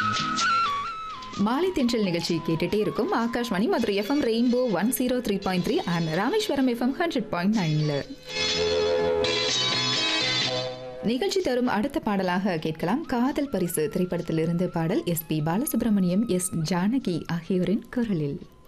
மாலை தென்றல் நிகழ்ச்சி கேட்டுட்டே இருக்கும் Akashvani Madurai FM rainbow 103.3 and Rameswaram FM 100.9. நிகழ்ச்சி தரும் அடுத்த பாடலாக கேட்கலாம். காதல் பரிசு திரைப்படத்திலிருந்து பாடல். எஸ்பி பாலசுப்ரமணியம், எஸ் ஜானகி ஆகியோரின் குரலில்.